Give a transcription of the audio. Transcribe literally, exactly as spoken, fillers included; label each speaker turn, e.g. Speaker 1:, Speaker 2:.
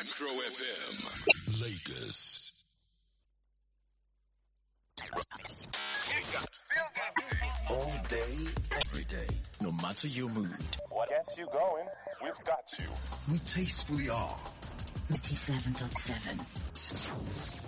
Speaker 1: Metro F M, Lagos.
Speaker 2: All day, every day, no matter your mood.
Speaker 3: What gets you going, we've got you.
Speaker 2: We tastefully are.
Speaker 4: ninety-seven point seven.